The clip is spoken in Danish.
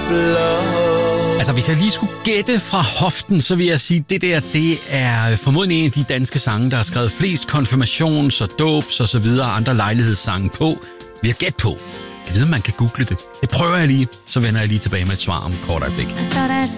Altså, hvis jeg lige skulle gætte fra hoften, så vil jeg sige, at det er formodentlig en af de danske sange, der har skrevet flest konfirmations- og dåbs- og så videre andre lejlighedssange på. Vi har gæt på. Jeg ved, om man kan google det. Det prøver jeg lige, så vender jeg lige tilbage med et svar om et kort øjeblik.